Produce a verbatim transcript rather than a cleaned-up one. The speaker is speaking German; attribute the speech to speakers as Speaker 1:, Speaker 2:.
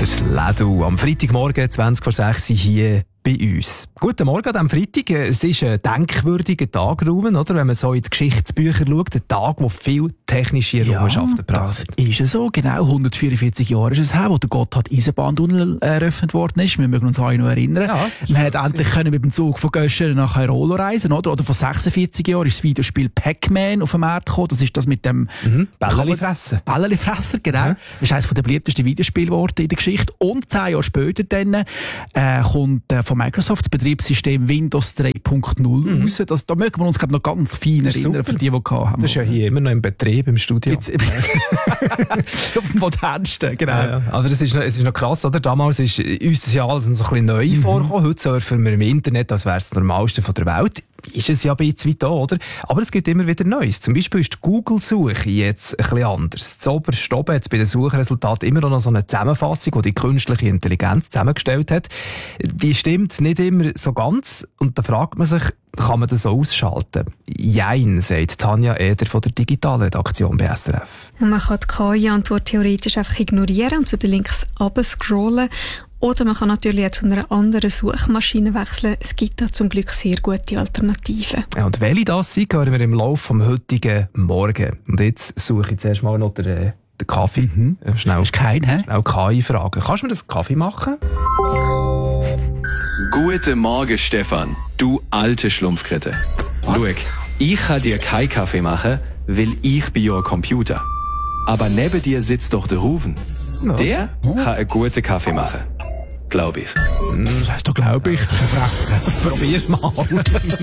Speaker 1: Das Lädu am Freitagmorgen zwanzig vor sechs hier bei uns. Guten Morgen an diesem Freitag. Es ist ein denkwürdiger Tag, Ruben, oder? Wenn man so in die Geschichtsbücher schaut. Ein Tag, wo viel technische Errungenschaften
Speaker 2: ja, das ist es so. Genau, hundertvierundvierzig Jahre ist es her, wo der Gotthard-Eisenbahntunnel eröffnet worden ist. Wir mögen uns alle noch erinnern. Ja, man hat endlich können mit dem Zug von Göscheren nach Airolo reisen, oder? Oder vor sechsundvierzig Jahren ist das Videospiel Pac-Man auf den Markt gekommen. Das ist das mit dem
Speaker 1: mhm. Bälleli-Fressen.
Speaker 2: Bälleli-Fresser, genau. Ja. Das ist eines der beliebtesten Videospiele geworden in der Geschichte. Und zehn Jahre später dann, äh, kommt äh, von Microsoft das Betriebssystem Windows drei Punkt null mhm. raus. Das, da mögen wir uns glaub, noch ganz fein erinnern, für die, die haben.
Speaker 1: Das ist ja hier immer noch im Betrieb, im Studio.
Speaker 2: Jetzt, auf dem modernsten, genau.
Speaker 1: Ja, ja. Aber es ist, noch, es ist noch krass, oder? Damals ist uns das ja alles so ein bisschen neu mhm. vorgekommen. Heute surfen wir im Internet, als wäre es das Normalste von der Welt. Ist es ja ein bisschen weit da, oder? Aber es gibt immer wieder Neues. Zum Beispiel ist die Google-Suche jetzt ein bisschen anders. Zuoberst oben hat bei den Suchresultaten immer noch so eine Zusammenfassung, die die künstliche Intelligenz zusammengestellt hat. Die stimmt nicht immer so ganz. Und da fragt man sich, kann man das so ausschalten? Jein, sagt Tanja Eder von der Digitalredaktion bei S R F.
Speaker 3: Man kann die K I-Antwort theoretisch einfach ignorieren und zu den Links runterscrollen. Oder man kann natürlich auch zu einer anderen Suchmaschine wechseln. Es gibt da zum Glück sehr gute Alternativen.
Speaker 1: Ja, und welche das sind, hören wir im Laufe des heutigen Morgen. Und jetzt suche ich zuerst mal noch den, den Kaffee.
Speaker 2: Mhm.
Speaker 1: Schnell,
Speaker 2: ist kein, hä?
Speaker 1: Schnell K I fragen. Kannst du mir das Kaffee machen?
Speaker 4: Guten Morgen, Stefan. Du alte Schlumpfkrette. Schau, ich kann dir keinen Kaffee machen, weil ich bin ja ein Computer. Aber neben dir sitzt doch der Ruven. Ja. Der oh. kann einen guten Kaffee machen. Glaube ich.
Speaker 2: Das heisst doch, glaube ich.
Speaker 1: Probier's mal.